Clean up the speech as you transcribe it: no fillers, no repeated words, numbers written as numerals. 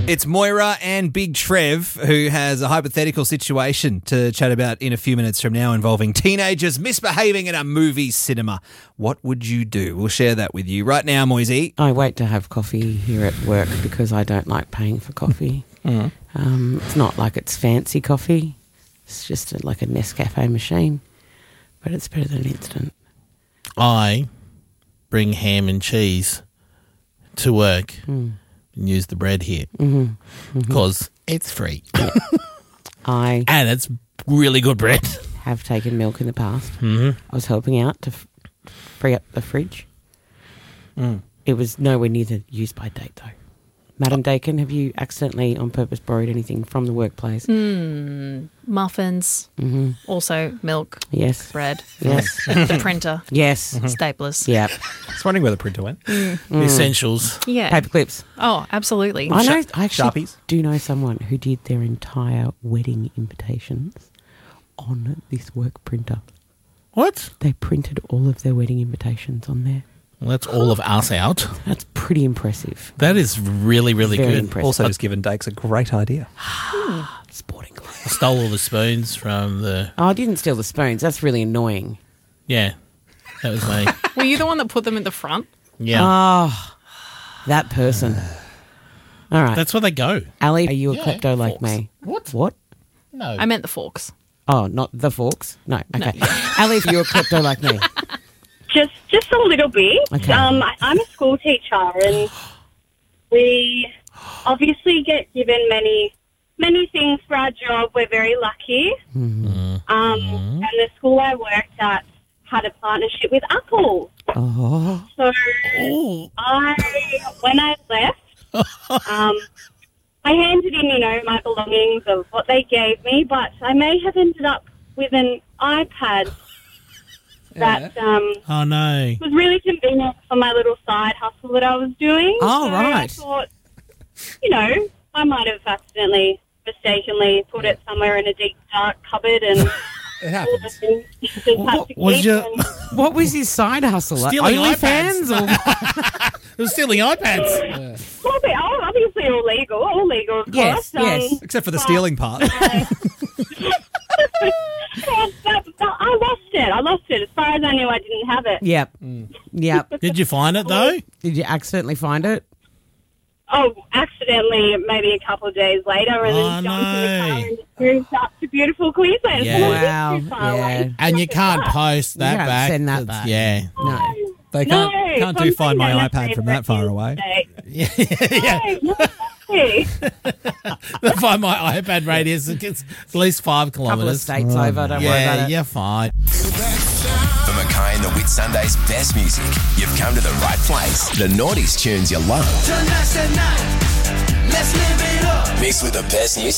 It's Moira and Big Trev, who has a hypothetical situation to chat about in a few minutes from now involving teenagers misbehaving in a movie cinema. What would you do? We'll share that with you right now, Moisey. I wait to have coffee here at work because I don't like paying for coffee. It's not like it's fancy coffee. It's just like a Nescafe machine, but it's better than instant. I bring ham and cheese to work and use the bread here because it's free. I And it's really good bread. have taken milk in the past. I was helping out to free up the fridge. It was nowhere near the use-by date, though. Madam Dakin, have you accidentally on purpose borrowed anything from the workplace? Muffins, also milk, Yes. bread, Yes. the printer, Yes. staplers. Yep. I was wondering where the printer went. The essentials. Yeah. Paper clips. Oh, absolutely. I actually Sharpies. do know someone who did their entire wedding invitations on this work printer. What? They printed all of their wedding invitations on there. Well, that's all of us out. That's pretty impressive. That is really, really Very good. impressive. Also, just given Dakes a great idea. Sporting goods. I stole all the spoons from the... Oh, I didn't steal the spoons. That's really annoying. Yeah, that was me. Were you the one that put them in the front? Yeah, Oh, that person. All right. that's where they go. Ali, are you a Yeah, klepto like forks. me? What? What? No. I meant the forks. Oh, not the forks? No. Okay. Ali, are you a klepto like me? Just a little bit. Okay. I'm a school teacher, and we obviously get given many things for our job. We're very lucky. And the school I worked at had a partnership with Apple. Oh. So Oh. when I left, I handed in, my belongings of what they gave me, but I may have ended up with an iPad that Oh, no. was really convenient for my little side hustle that I was doing. Oh, so right. I thought, I might have accidentally, mistakenly put it somewhere in a deep, dark cupboard and It all the happens. things just had to was keep. your- And What was his side hustle? Stealing OnlyFans? It was stealing iPads. obviously all legal, of Yes, course. yes. Except for the stealing part. But I lost it. As far as I knew, I didn't have it. Yep. Yep. Did you find it, though? Did you accidentally find it? Oh, accidentally, maybe a couple of days later, and Oh, then jumped in the car no. and moved up to beautiful Queensland. Yeah. So Wow, not too far yeah. away. And you can't post that can't back. send that back. Yeah. No. They No, can't so do I'm Find My saying iPad from that far away. Yeah. No, exactly. The Find My iPad radius is at least 5 Couple of kilometres. states over, don't worry Yeah, about it. you're fine. For Mackay and the Whit Sunday's best music, you've come to the right place. The Naughties tunes you love. Mixed with the best new